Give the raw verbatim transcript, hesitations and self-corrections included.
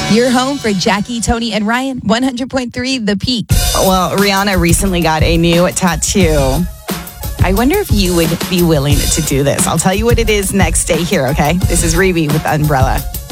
Your home for Jackie, Tony, and Ryan. one hundred point three The Peak. Well, Rihanna recently got a new tattoo. I wonder if you would be willing to do this. I'll tell you what it is next. Stay here, okay? This is Rebe with Umbrella.